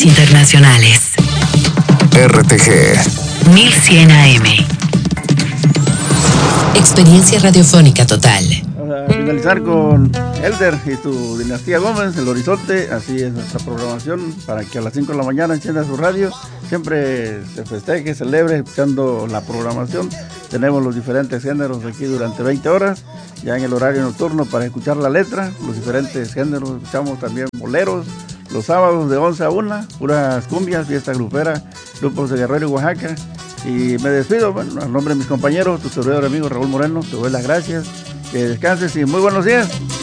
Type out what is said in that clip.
Internacionales. RTG 1100 AM. Experiencia radiofónica total. Para finalizar con Elder y su dinastía Gómez, El Horizonte, así es nuestra programación para que a las 5 de la mañana encienda su radio, siempre se festeje, celebre, escuchando la programación. Tenemos los diferentes géneros aquí durante 20 horas, ya en el horario nocturno para escuchar la letra, los diferentes géneros, escuchamos también boleros, los sábados de 11 a 1, puras cumbias, fiesta grupera, grupos de Guerrero y Oaxaca. Y me despido, bueno, a nombre de mis compañeros, tu servidor amigo Raúl Moreno, te doy las gracias, que descanses y muy buenos días.